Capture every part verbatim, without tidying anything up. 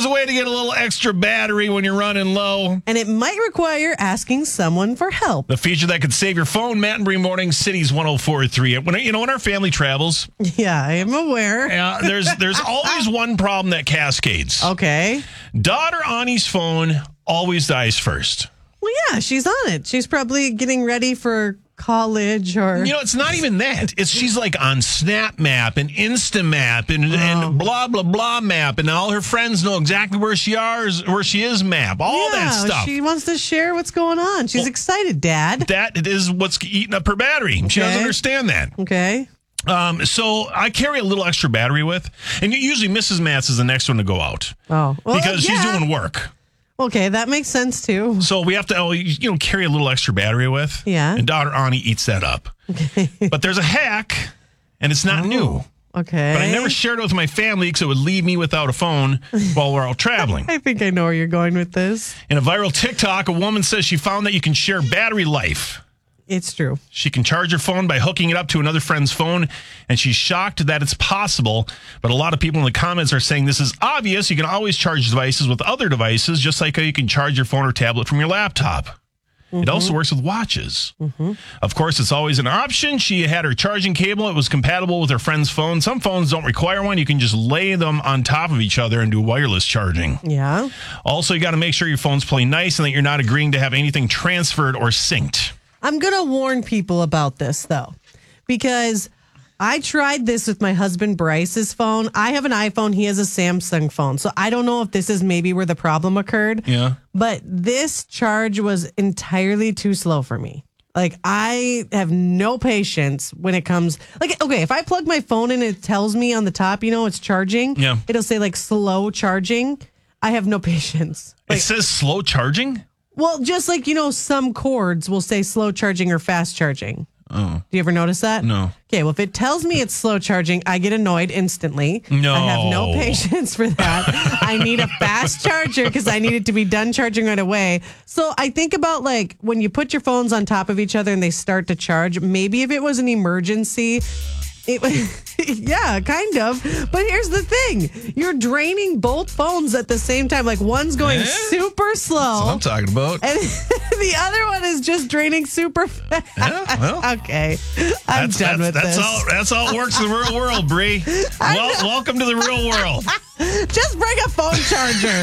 a way to get a little extra battery when you're running low. And it might require asking someone for help. The feature that could save your phone, Matt and Bree Morning, Cities one oh four point three. When, you know, when our family travels. Yeah, I am aware. Uh, there's there's always one problem that cascades. Okay. Daughter Ani's phone always dies first. Well, yeah, she's on it. She's probably getting ready for college or... You know, it's not even that. It's she's like on Snap Map and Instamap and, Oh. and blah, blah, blah map. And all her friends know exactly where she is, where she is map. All yeah, that stuff. She wants to share what's going on. She's Well, excited, Dad. That is what's eating up her battery. She doesn't Okay. understand that. Okay. Um, so I carry a little extra battery with. And usually Missus Matz is the next one to go out. Oh. Well, because she's yeah. doing work. Okay, that makes sense, too. So we have to, oh, you know, carry a little extra battery with. Yeah. And daughter Ani eats that up. Okay. But there's a hack, and it's not Oh, new. Okay. But I never shared it with my family because it would leave me without a phone while we're out traveling. I think I know where you're going with this. In a viral TikTok, a woman says she found that you can share battery life. It's true. She can charge her phone by hooking it up to another friend's phone, and she's shocked that it's possible. But a lot of people in the comments are saying this is obvious. You can always charge devices with other devices, just like how you can charge your phone or tablet from your laptop. Mm-hmm. It also works with watches. Mm-hmm. Of course, it's always an option. She had her charging cable. It was compatible with her friend's phone. Some phones don't require one. You can just lay them on top of each other and do wireless charging. Yeah. Also, you got to make sure your phones play nice and that you're not agreeing to have anything transferred or synced. I'm going to warn people about this, though, because I tried this with my husband Bryce's phone. I have an iPhone. He has a Samsung phone. So I don't know if this is maybe where the problem occurred. Yeah. But this charge was entirely too slow for me. Like, I have no patience when it comes. Like, okay, if I plug my phone in, it tells me on the top, you know, it's charging. Yeah. It'll say, like, slow charging. I have no patience. Like, It says slow charging? well, just like, you know, some cords will say slow charging or fast charging. Oh. Do you ever notice that? No. Okay, well, if it tells me it's slow charging, I get annoyed instantly. No. I have no patience for that. I need a fast charger because I need it to be done charging right away. So I think about, like, when you put your phones on top of each other and they start to charge, maybe if it was an emergency, it yeah, kind of. But here's the thing. You're draining both phones at the same time. Like, one's going Eh? super slow. That's what I'm talking about. And the other one is just draining super fast. Yeah, well, okay. I'm that's, done that's, with that's this. All, that's how it works in the real world, Bree. Well, welcome to the real world. Just bring a phone charger.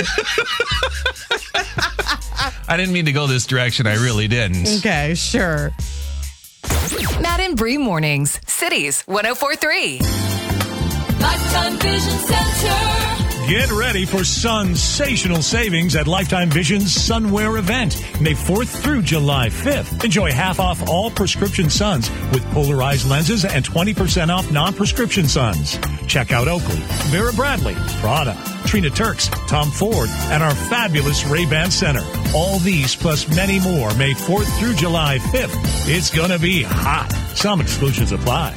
I didn't mean to go this direction. I really didn't. Okay, sure. Matt and Bree Mornings, Cities one oh four point three. Lifetime Vision Center. Get ready for sensational savings at Lifetime Vision's Sunwear event, May fourth through July fifth. Enjoy half off all prescription suns with polarized lenses and twenty percent off non-prescription suns. Check out Oakley, Vera Bradley, Prada, Trina Turks, Tom Ford, and our fabulous Ray-Ban Center. All these plus many more May fourth through July fifth. It's going to be hot. Some exclusions apply.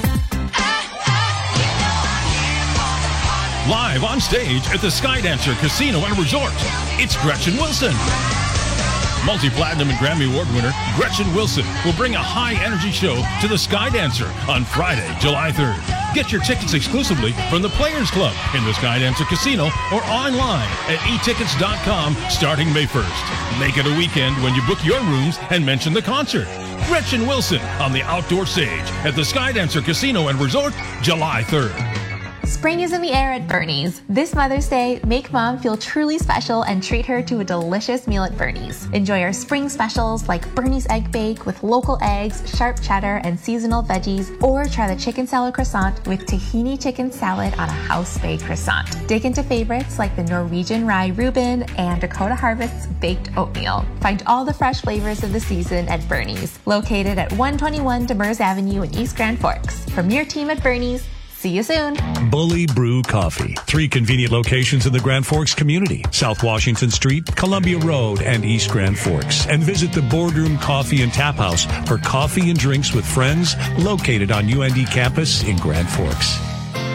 Live on stage at the Skydancer Casino and Resort, it's Gretchen Wilson. Multi-platinum and Grammy Award winner Gretchen Wilson will bring a high-energy show to the Skydancer on Friday, July third. Get your tickets exclusively from the Players Club in the Skydancer Casino or online at e tickets dot com starting May first. Make it a weekend when you book your rooms and mention the concert. Gretchen Wilson on the outdoor stage at the Skydancer Casino and Resort, July third. Spring is in the air at Bernie's. This Mother's Day, make mom feel truly special and treat her to a delicious meal at Bernie's. Enjoy our spring specials like Bernie's Egg Bake with local eggs, sharp cheddar, and seasonal veggies, or try the chicken salad croissant with tahini chicken salad on a house-baked croissant. Dig into favorites like the Norwegian Rye Reuben and Dakota Harvest's baked oatmeal. Find all the fresh flavors of the season at Bernie's, located at one twenty-one Demers Avenue in East Grand Forks. From your team at Bernie's, see you soon. Bully Brew Coffee. Three convenient locations in the Grand Forks community. South Washington Street, Columbia Road, and East Grand Forks. And visit the Boardroom Coffee and Tap House for coffee and drinks with friends located on U N D campus in Grand Forks.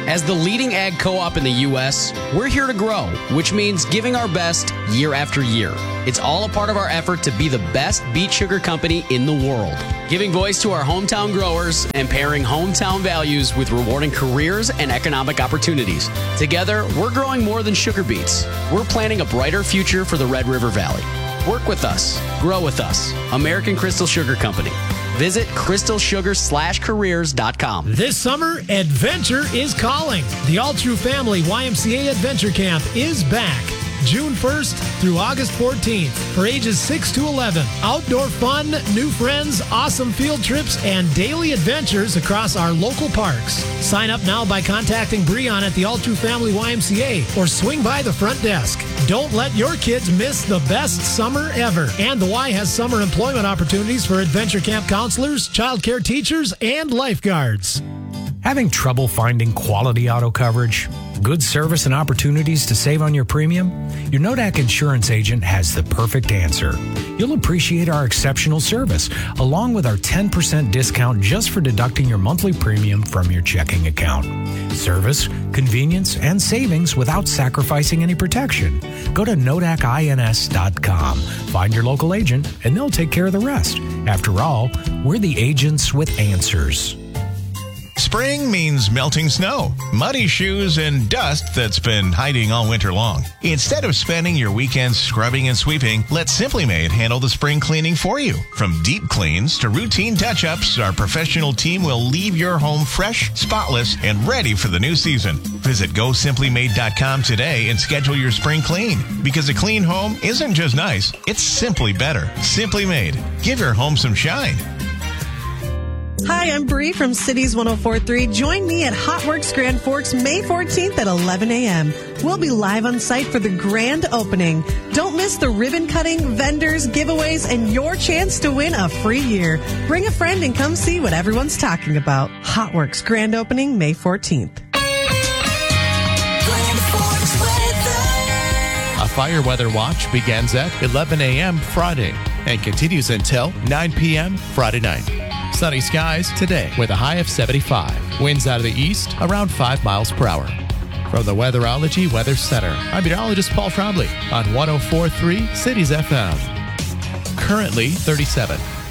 As the leading ag co-op in the U S, we're here to grow, which means giving our best year after year. It's all a part of our effort to be the best beet sugar company in the world. Giving voice to our hometown growers and pairing hometown values with rewarding careers and economic opportunities. Together, we're growing more than sugar beets. We're planning a brighter future for the Red River Valley. Work with us. Grow with us. American Crystal Sugar Company. Visit crystal sugar slash careers dot com. This summer, adventure is calling. The All True Family Y M C A Adventure Camp is back. June first through August fourteenth for ages six to eleven. Outdoor fun, new friends, awesome field trips, and daily adventures across our local parks. Sign up now by contacting Breon at the All True Family Y M C A or swing by the front desk. Don't let your kids miss the best summer ever. And the Y has summer employment opportunities for adventure camp counselors, child care teachers, and lifeguards. Having trouble finding quality auto coverage? Good service and opportunities to save on your premium? Your Nodak insurance agent has the perfect answer. You'll appreciate our exceptional service, along with our ten percent discount just for deducting your monthly premium from your checking account. Service, convenience, and savings without sacrificing any protection. Go to nodak ins dot com. Find your local agent, and they'll take care of the rest. After all, we're the agents with answers. Spring means melting snow, muddy shoes, and dust that's been hiding all winter long. Instead of spending your weekends scrubbing and sweeping, let Simply Made handle the spring cleaning for you. From deep cleans to routine touch-ups, our professional team will leave your home fresh, spotless, and ready for the new season. Visit go simply made dot com today and schedule your spring clean. Because a clean home isn't just nice, it's simply better. Simply Made. Give your home some shine. Hi, I'm Bree from Cities one oh four point three. Join me at Hot Works Grand Forks May fourteenth at eleven a.m. We'll be live on site for the grand opening. Don't miss the ribbon cutting, vendors, giveaways, and your chance to win a free year. Bring a friend and come see what everyone's talking about. Hot Works Grand Opening May fourteenth. A fire weather watch begins at eleven a.m. Friday and continues until nine p.m. Friday night. Sunny skies today with a high of seventy-five. Winds out of the east around five miles per hour. From the Weatherology Weather Center, I'm meteorologist Paul Trombley on one oh four point three Cities F M. Currently thirty-seven.